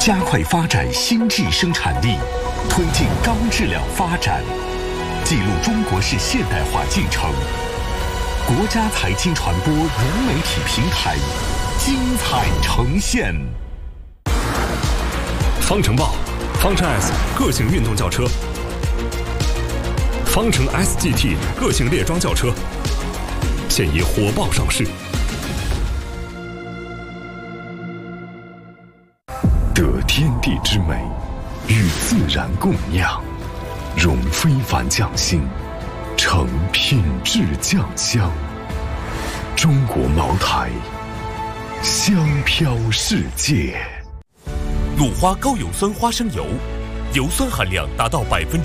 加快发展新质生产力，推进高质量发展，记录中国式现代化进程。国家财经传播融媒体平台精彩呈现。 方程豹、方程 S 个性运动轿车，方程 SGT 个性列装轿车，现已火爆上市。 得天地之美，与自然共酿，融非凡匠心，成品质酱香。中国茅台，香飘世界。 鲁花高有酸花生油，油酸含量达到